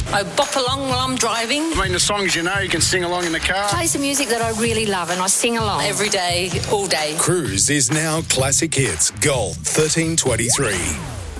I bop along while I'm driving. I mean, the songs you know, you can sing along in the car. Play some music that I really love and I sing along every day, all day. Cruise is now Classic Hits Gold 1323.